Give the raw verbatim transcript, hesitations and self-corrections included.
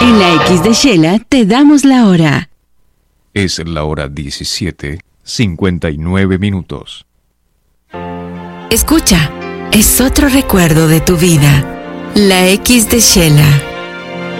En la X de Shela te damos la hora. Es la hora diecisiete, cincuenta y nueve minutos. Escucha, es otro recuerdo de tu vida. La X de Shela.